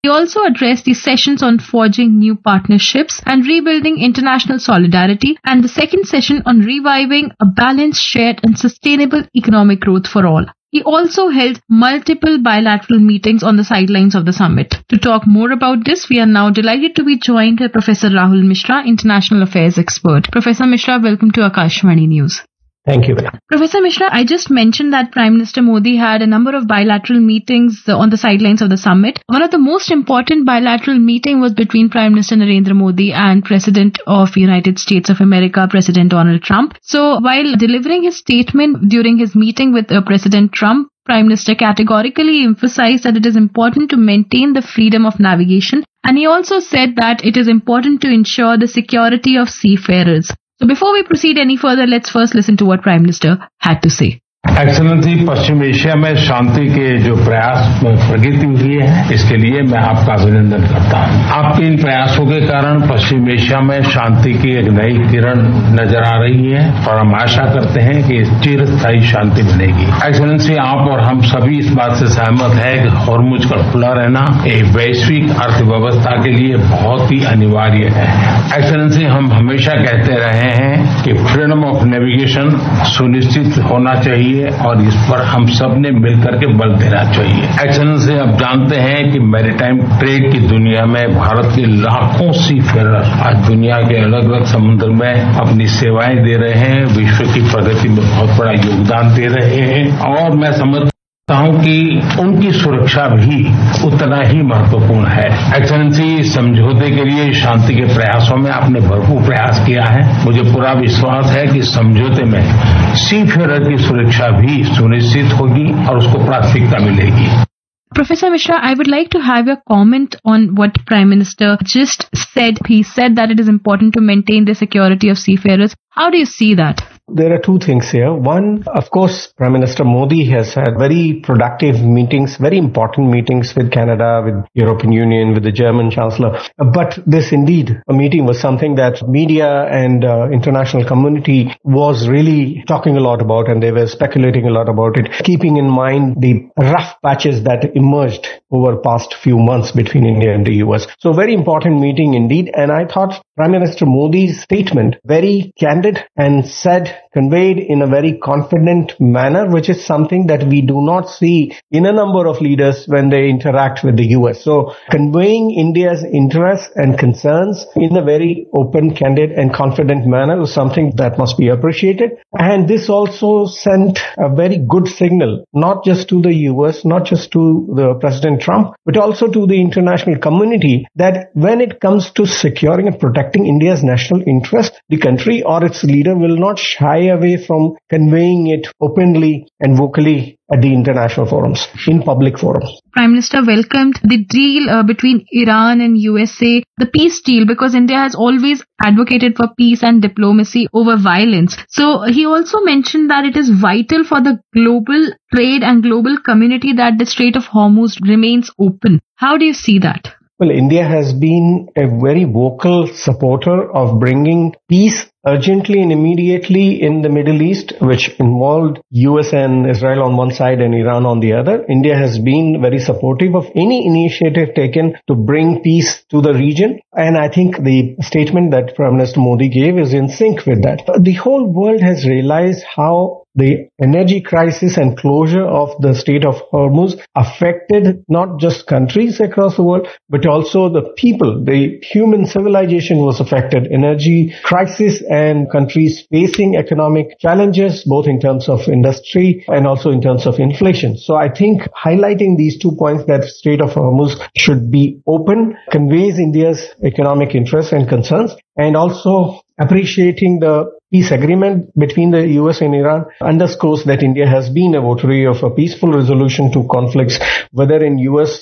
He also addressed the sessions on forging new partnerships and rebuilding international solidarity, and the second session on reviving a balanced, shared and sustainable economic growth for all. He also held multiple bilateral meetings on the sidelines of the summit. To talk more about this, we are now delighted to be joined by Professor Rahul Mishra, International Affairs expert. Professor Mishra, welcome to Akashvani News. Thank you. Professor Mishra, I just mentioned that Prime Minister Modi had a number of bilateral meetings on the sidelines of the summit. One of the most important bilateral meeting was between Prime Minister Narendra Modi and President of United States of America, President Donald Trump. So while delivering his statement during his meeting with President Trump, Prime Minister categorically emphasized that it is important to maintain the freedom of navigation, and he also said that it is important to ensure the security of seafarers. So before we proceed any further, let's first listen to what Prime Minister had to say. Excellency, Paschim Asia में शांति के जो प्रयास में प्रगति हुई है, इसके लिए मैं आपका अभिनंदन करता हूं। आपके इन प्रयासों के कारण पश्चिम एशिया में शांति की एक नई किरण नजर आ रही है और हम आशा करते हैं कि चिरस्थायी शांति बनेगी। एक्सेलेंसी, आप और हम सभी इस बात से सहमत है कि हॉर्मुज का खुला रहना एक वैश्विक अर्थव्यवस्था के लिए बहुत ही अनिवार्य है। एक्सेलेंसी, हम हमेशा कहते रहे हैं कि फ्रीडम ऑफ नेविगेशन सुनिश्चित होना चाहिए और इस पर हम सब ने मिलकर के बल देना चाहिए। एक्सेलेंसी, आप जानते हैं कि मैरीटाइम ट्रेड की दुनिया में भारत के लाखों सीफेरर आज दुनिया के अलग अलग समुद्र में अपनी सेवाएं दे रहे हैं, विश्व की प्रगति में बहुत बड़ा योगदान दे रहे हैं और मैं समझता हूं कि उनकी सुरक्षा भी उतना ही महत्वपूर्ण है। एक्सेलेंसी, समझौते के लिए शांति के प्रयासों में आपने भरपूर प्रयास किया है। मुझे पूरा विश्वास है कि समझौते में सीफेरर की सुरक्षा भी सुनिश्चित होगी और उसको प्राथमिकता मिलेगी। Professor Mishra, I would like to have your comment on what Prime Minister just said. He said that it is important to maintain the security of seafarers. How do you see that? There are two things here. One, of course, Prime Minister Modi has had very productive meetings, very important meetings with Canada, with European Union, with the German Chancellor. But this indeed, a meeting was something that media and international community was really talking a lot about, and they were speculating a lot about it, keeping in mind the rough patches that emerged over past few months between India and the US. So very important meeting indeed. And I thought Prime Minister Modi's statement, very candid and conveyed in a very confident manner, which is something that we do not see in a number of leaders when they interact with the US. So conveying India's interests and concerns in a very open, candid and confident manner is something that must be appreciated. And this also sent a very good signal, not just to the US, not just to the President Trump, but also to the international community, that when it comes to securing and protecting India's national interest, the country or its leader will not shy away from conveying it openly and vocally at the international forums, in public forums. Prime Minister welcomed the deal between Iran and USA, the peace deal, because India has always advocated for peace and diplomacy over violence. So he also mentioned that it is vital for the global trade and global community that the Strait of Hormuz remains open. How do you see that? Well, India has been a very vocal supporter of bringing peace urgently and immediately in the Middle East, which involved US and Israel on one side and Iran on the other. India has been very supportive of any initiative taken to bring peace to the region. And I think the statement that Prime Minister Modi gave is in sync with that. The whole world has realized how the energy crisis and closure of the Strait of Hormuz affected not just countries across the world, but also the people. The human civilization was affected. Energy crisis and countries facing economic challenges, both in terms of industry and also in terms of inflation. So I think highlighting these 2 points, that Strait of Hormuz should be open, conveys India's economic interests and concerns, and also appreciating the peace agreement between the US and Iran underscores that India has been a votary of a peaceful resolution to conflicts, whether in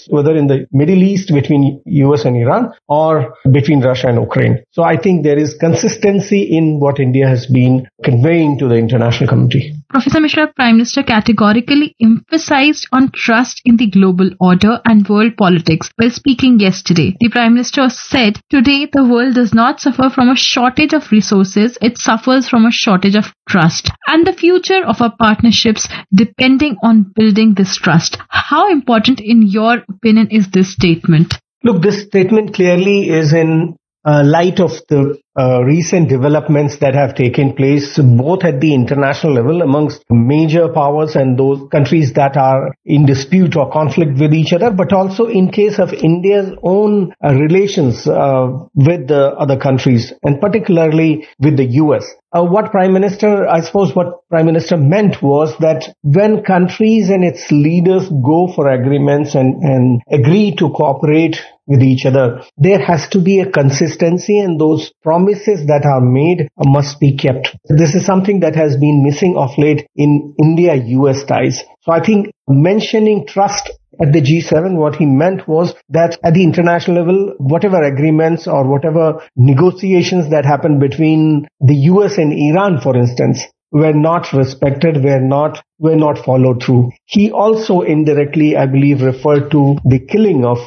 the Middle East between US and Iran or between Russia and Ukraine. So I think there is consistency in what India has been conveying to the international community. Professor Mishra, Prime Minister categorically emphasized on trust in the global order and world politics while speaking yesterday. The Prime Minister said, "Today the world does not suffer from a shortage of resources, it suffers from a shortage of trust. And the future of our partnerships depending on building this trust." How important in your opinion is this statement? Look, this statement clearly is in light of the recent developments that have taken place both at the international level amongst major powers and those countries that are in dispute or conflict with each other, but also in case of India's own relations with the other countries, and particularly with the US. What Prime Minister meant was that when countries and its leaders go for agreements and agree to cooperate with each other, there has to be a consistency, and those promises that are made must be kept. This is something that has been missing of late in India-US ties. So I think mentioning trust at the G7, what he meant was that at the international level, whatever agreements or whatever negotiations that happened between the US and Iran, for instance, were not respected, were not followed through. He also indirectly, I believe, referred to the killing of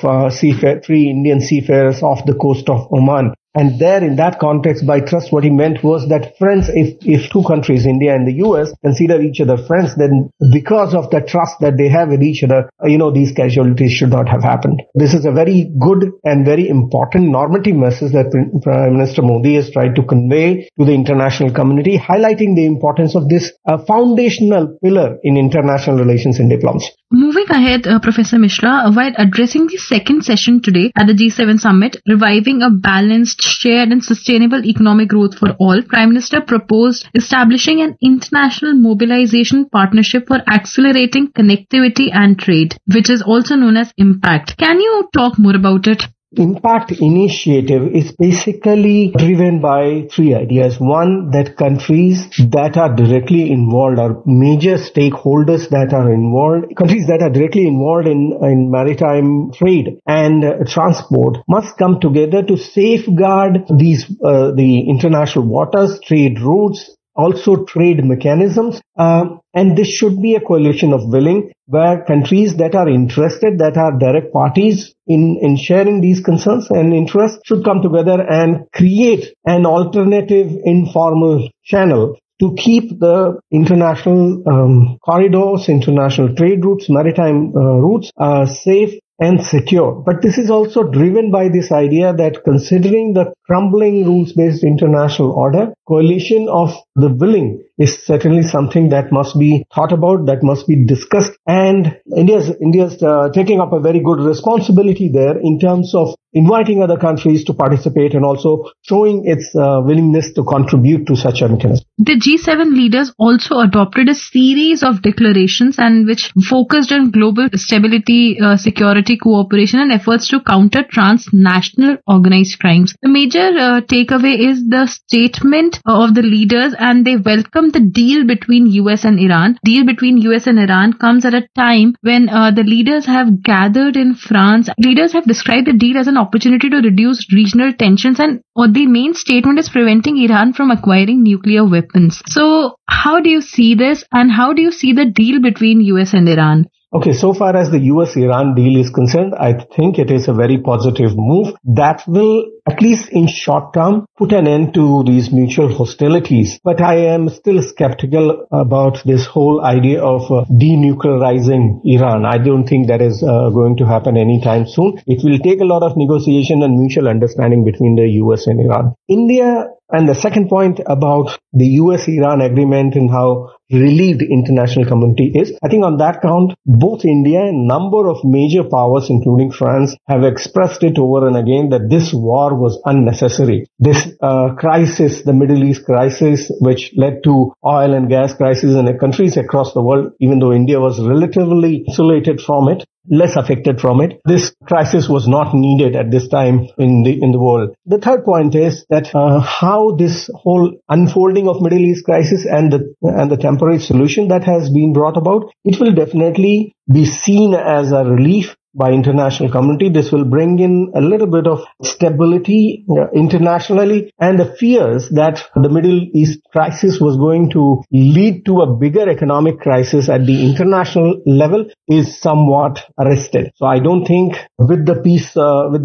3 Indian seafarers off the coast of Oman. And there, in that context, by trust, what he meant was that friends, if two countries, India and the US, consider each other friends, then because of the trust that they have with each other, these casualties should not have happened. This is a very good and very important normative message that Prime Minister Modi has tried to convey to the international community, highlighting the importance of this foundational pillar in international relations and diplomacy. Moving ahead, Professor Mishra, while addressing the second session today at the G7 summit, reviving a balanced, shared and sustainable economic growth for all, Prime Minister proposed establishing an international mobilization partnership for accelerating connectivity and trade, which is also known as IMPACT. Can you talk more about it? Impact initiative is basically driven by 3 ideas. One, that countries that are directly involved are major stakeholders that are involved. Countries that are directly involved in maritime trade and transport must come together to safeguard these the international waters, trade routes, also trade mechanisms, and this should be a coalition of willing, where countries that are interested, that are direct parties in sharing these concerns and interests, should come together and create an alternative informal channel to keep the international corridors, international trade routes, maritime routes safe and secure. But this is also driven by this idea that, considering the crumbling rules-based international order, coalition of the willing is certainly something that must be thought about, that must be discussed, and India's taking up a very good responsibility there in terms of inviting other countries to participate and also showing its willingness to contribute to such a mechanism. The G7 leaders also adopted a series of declarations and which focused on global stability, security, cooperation and efforts to counter transnational organized crimes. The major takeaway is the statement of the leaders, and they welcome the deal between US and Iran. Deal between US and Iran comes at a time when the leaders have gathered in France. Leaders have described the deal as an opportunity to reduce regional tensions, and the main statement is preventing Iran from acquiring nuclear weapons. So how do you see this, and how do you see the deal between US and Iran? Okay, so far as the US-Iran deal is concerned, I think it is a very positive move that will, at least in short term, put an end to these mutual hostilities. But I am still skeptical about this whole idea of denuclearizing Iran. I don't think that is going to happen anytime soon. It will take a lot of negotiation and mutual understanding between the US and Iran. India, and the second point about the US-Iran agreement and how relieved the international community is, I think on that count, both India and a number of major powers, including France, have expressed it over and again that this war was unnecessary. This crisis, the Middle East crisis, which led to oil and gas crisis in countries across the world, even though India was relatively isolated from it, less affected from it. This crisis was not needed at this time in the world. The third point is that how this whole unfolding of Middle East crisis and the temporary solution that has been brought about, it will definitely be seen as a relief by international community. This will bring in a little bit of stability internationally, and the fears that the Middle East crisis was going to lead to a bigger economic crisis at the international level is somewhat arrested. So I don't think with the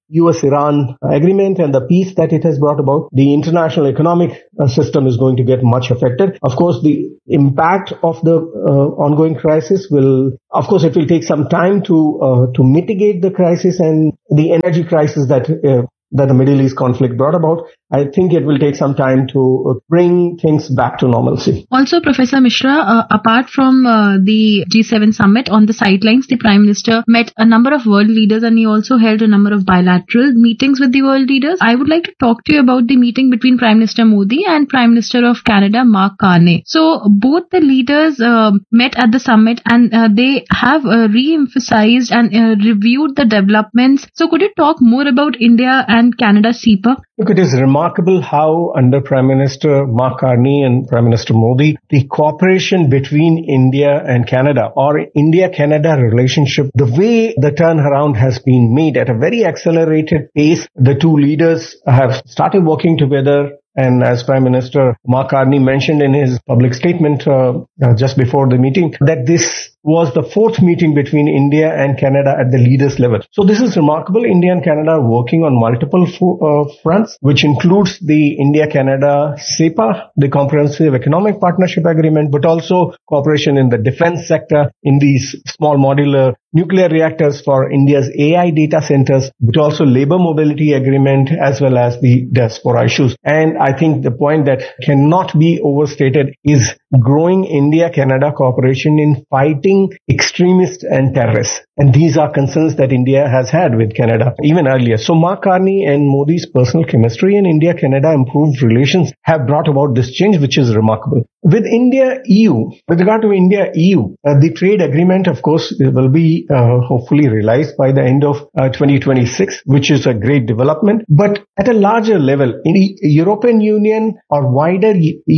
US-Iran agreement and the peace that it has brought about, the international economic system is going to get much affected. Of course, the impact of the ongoing crisis it will take some time to mitigate the crisis and the energy crisis that the Middle East conflict brought about. I think it will take some time to bring things back to normalcy. Also, Professor Mishra, apart from the G7 summit, on the sidelines, the Prime Minister met a number of world leaders and he also held a number of bilateral meetings with the world leaders. I would like to talk to you about the meeting between Prime Minister Modi and Prime Minister of Canada, Mark Carney. So, both the leaders met at the summit and they have re-emphasized and reviewed the developments. So, could you talk more about India and Canada CEPA? Look, it is remarkable how under Prime Minister Mark Carney and Prime Minister Modi, the cooperation between India and Canada or India-Canada relationship, the way the turnaround has been made at a very accelerated pace, the two leaders have started working together. And as Prime Minister Mark Carney mentioned in his public statement just before the meeting, that this was the fourth meeting between India and Canada at the leaders level. So this is remarkable. India and Canada are working on multiple fronts, which includes the India-Canada CEPA, the Comprehensive Economic Partnership Agreement, but also cooperation in the defense sector, in these small modular nuclear reactors for India's AI data centers, but also labor mobility agreement as well as the diaspora issues. And I think the point that cannot be overstated is growing India-Canada cooperation in fighting extremists and terrorists. And these are concerns that India has had with Canada even earlier. So Mark Carney and Modi's personal chemistry and India-Canada improved relations have brought about this change, which is remarkable. With India-EU, with regard to India-EU, the trade agreement, of course, will be hopefully realized by the end of 2026, which is a great development. But at a larger level, in the European Union or wider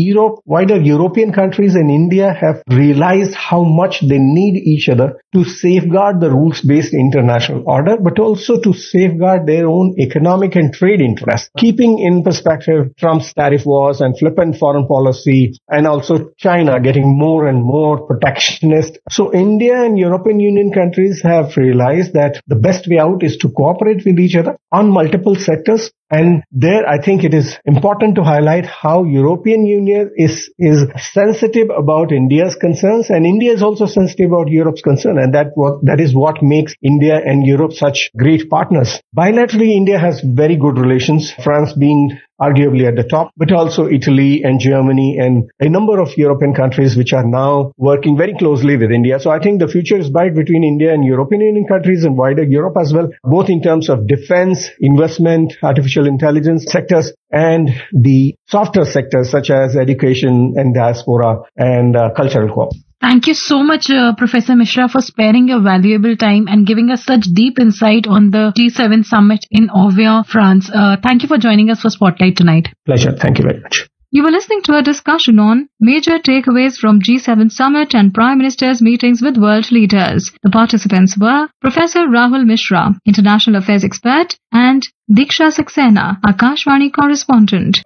European countries and India have realized how much they need each other to safeguard the rules-based international order, but also to safeguard their own economic and trade interests. Keeping in perspective Trump's tariff wars and flippant foreign policy, and also China getting more and more protectionist. So India and European Union countries have realized that the best way out is to cooperate with each other on multiple sectors. And there, I think it is important to highlight how European Union is sensitive about India's concerns, and India is also sensitive about Europe's concern, and that is what makes India and Europe such great partners. Bilaterally, India has very good relations, France being arguably at the top, but also Italy and Germany and a number of European countries which are now working very closely with India. So I think the future is bright between India and European Union countries and wider Europe as well, both in terms of defense, investment, artificial intelligence sectors, and the softer sectors such as education and diaspora and cultural co-op. Thank you so much, Professor Mishra, for sparing your valuable time and giving us such deep insight on the G7 summit in Orléans, France. Thank you for joining us for Spotlight tonight. Pleasure. Thank you very much. You were listening to a discussion on major takeaways from G7 summit and Prime Minister's meetings with world leaders. The participants were Professor Rahul Mishra, International Affairs expert, and Diksha Saxena, Akashvani correspondent.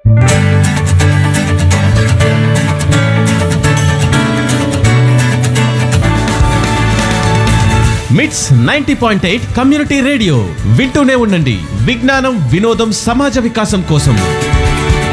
మిట్స్ 90.8 community radio వింటూనే ఉండండి. విజ్ఞానం, వినోదం, సమాజ వికాసం కోసం.